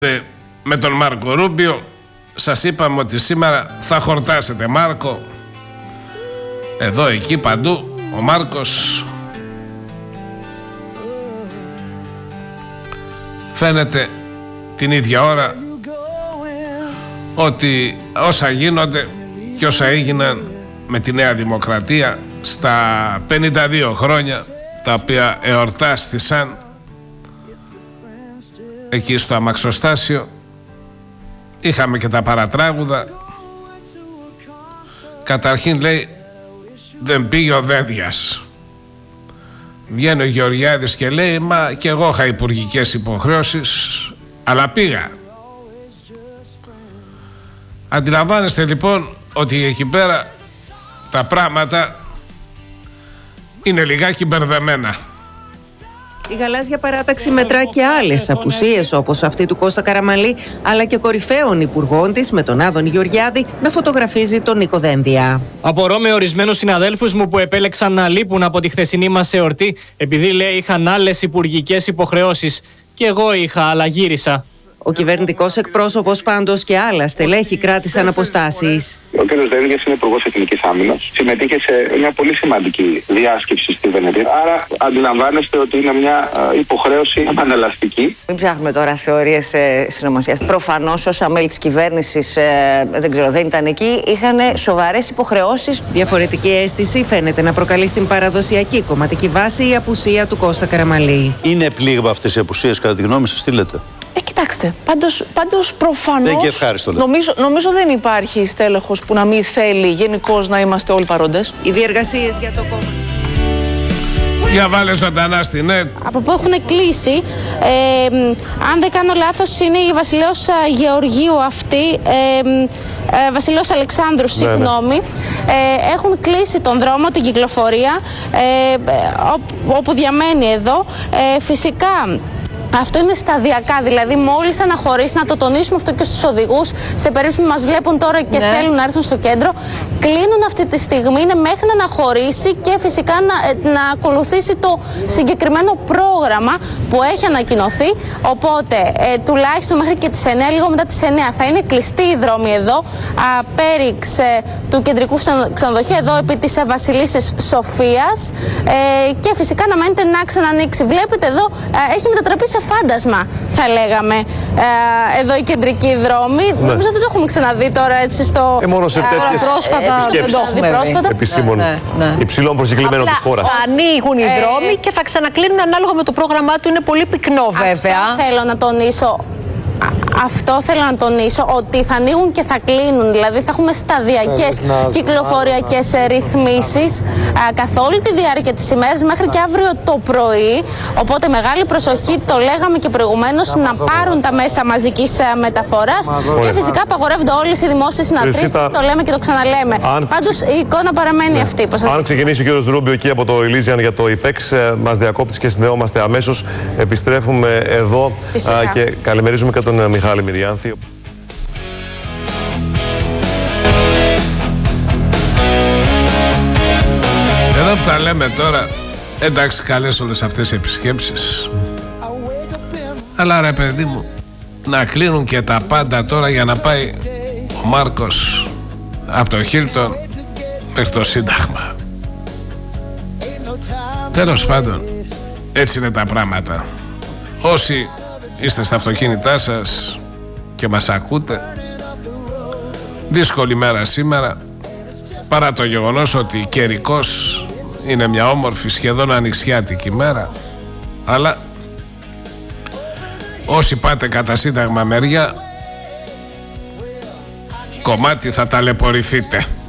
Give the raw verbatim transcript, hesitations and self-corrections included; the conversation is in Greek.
Με τον Μάρκο Ρούμπιο. Σας είπαμε ότι σήμερα θα χορτάσετε, Μάρκο. Εδώ, εκεί, παντού ο Μάρκος φαίνεται την ίδια ώρα ότι όσα γίνονται και όσα έγιναν με τη Νέα Δημοκρατία στα πενήντα δύο χρόνια τα οποία εορτάστησαν εκεί στο αμαξοστάσιο. Είχαμε και τα παρατράγουδα. Καταρχήν λέει δεν πήγε ο Δένδιας. Βγαίνει ο Γεωργιάδης και λέει μα και εγώ είχα υπουργικές υποχρεώσεις αλλά πήγα. Αντιλαμβάνεστε λοιπόν ότι εκεί πέρα τα πράγματα είναι λιγάκι μπερδεμένα. Η γαλάζια παράταξη μετρά και άλλες απουσίες όπως αυτή του Κώστα Καραμανλή, αλλά και κορυφαίων υπουργών της με τον Άδων Γεωργιάδη να φωτογραφίζει τον Νίκο Δένδια. Απορώ με ορισμένους συναδέλφους μου που επέλεξαν να λείπουν από τη χθεσινή μας εορτή επειδή λέει είχαν άλλες υπουργικές υποχρεώσεις. Και εγώ είχα, αλλά γύρισα. Ο κυβερνητικός εκπρόσωπος πάντως και άλλα στελέχη κράτησαν αποστάσεις. Ο κ. Δένδιας είναι υπουργός Εθνικής Άμυνας. Συμμετείχε σε μια πολύ σημαντική διάσκεψη στη Βενετία. Άρα αντιλαμβάνεστε ότι είναι μια υποχρέωση αναλαστική. Μην ψάχνουμε τώρα θεωρίες ε, συνωμοσίας. Προφανώς όσα μέλη της κυβέρνησης ε, δεν ξέρω, δεν ήταν εκεί, είχαν σοβαρές υποχρεώσεις. Διαφορετική αίσθηση φαίνεται να προκαλεί στην παραδοσιακή κομματική βάση η απουσία του Κώστα Καραμανλή. Είναι πλήγμα αυτές οι απουσίες κατά τη γνώμη σας, τι λέτε? Ε, κοιτάξτε, πάντως, πάντως προφανώς δεν και ευχάριστο, νομίζω, νομίζω δεν υπάρχει στέλεχος που να μην θέλει γενικώς να είμαστε όλοι παρόντες. Οι διεργασίες για το κόμμα. Για βάλε ζωντανά στη ΝΕΤ. Από που έχουν κλείσει, ε, αν δεν κάνω λάθος είναι η Βασιλέως Γεωργίου αυτή, ε, ε, Βασιλέως Αλεξάνδρου, συγγνώμη, ε, έχουν κλείσει τον δρόμο, την κυκλοφορία, ε, όπου, όπου διαμένει εδώ. Ε, φυσικά αυτό είναι σταδιακά, δηλαδή μόλις αναχωρήσει, να το τονίσουμε αυτό και στους οδηγούς, σε περίπτωση που μας βλέπουν τώρα και ναι. θέλουν να έρθουν στο κέντρο, κλείνουν αυτή τη στιγμή, είναι μέχρι να αναχωρήσει και φυσικά να, να ακολουθήσει το συγκεκριμένο πρόγραμμα που έχει ανακοινωθεί. Οπότε ε, τουλάχιστον μέχρι και τις εννιά, λίγο μετά τις εννιά, θα είναι κλειστή η δρόμη εδώ, απέριξ ε, του κεντρικού ξενοδοχείου, εδώ επί της Βασιλίσσης Σοφίας, ε, και φυσικά να μένετε να ξανανοίξει. Βλέπετε εδώ, ε, έχει μετατραπεί σε φάντασμα, θα λέγαμε, ε, εδώ η κεντρική δρόμη. Ναι. Νομίζω δεν το έχουμε ξαναδεί τώρα έτσι στο... Ε, μόνο σε τέτοιες επισκέψεις επισήμων ναι, ναι. υψηλών προσκεκλημένων της χώρας. Θα ανοίγουν οι ε... δρόμοι και θα ξανακλίνουν ανάλογα με το πρόγραμμά του. Είναι πολύ πυκνό βέβαια. Αυτό θέλω να τονίσω. Αυτό θέλω να τονίσω, ότι θα ανοίγουν και θα κλείνουν, δηλαδή θα έχουμε σταδιακές κυκλοφοριακές ρυθμίσεις καθ' όλη τη διάρκεια της ημέρας μέχρι και αύριο το πρωί. Οπότε μεγάλη προσοχή, το λέγαμε και προηγουμένως, να πάρουν τα μέσα μαζικής μεταφοράς και φυσικά απαγορεύονται όλες οι δημόσιες συναντήσεις, το λέμε και το ξαναλέμε. Αν... Πάντως η εικόνα παραμένει ναι. αυτή. Πως Αν ξεκινήσει ο κ. Ρούμπιο εκεί από το Elysian για το ΙΦΕΞ, μας διακόπτει και συνδεόμαστε αμέσως. Επιστρέφουμε εδώ α, και καλημερίζουμε και τον Μιχάλη Μυριάνθη. Εδώ που τα λέμε τώρα, εντάξει, καλές όλες αυτές οι επισκέψεις, αλλά ρε παιδί μου, να κλείνουν και τα πάντα τώρα για να πάει ο Μάρκος από το Χίλτον μέχρι το Σύνταγμα. Τέλος πάντων, έτσι είναι τα πράγματα. Όσοι είστε στα αυτοκίνητά σας και μας ακούτε, δύσκολη μέρα σήμερα, παρά το γεγονός ότι καιρικός είναι μια όμορφη σχεδόν ανοιξιάτικη μέρα, αλλά όσοι πάτε κατά Σύνταγμα μεριά, κομμάτι θα ταλαιπωρηθείτε.